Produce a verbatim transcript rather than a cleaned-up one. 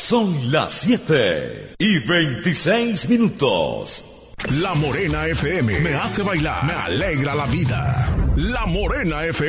Son las siete y veintiséis minutos. La Morena F M me hace bailar, me alegra la vida. La Morena F M.